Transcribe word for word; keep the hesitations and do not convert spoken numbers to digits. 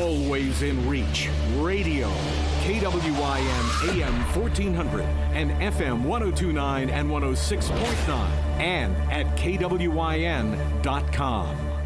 always in reach. Radio. K W I N A M fourteen hundred and F M one oh two point nine and one oh six point nine. And at K W I N dot com.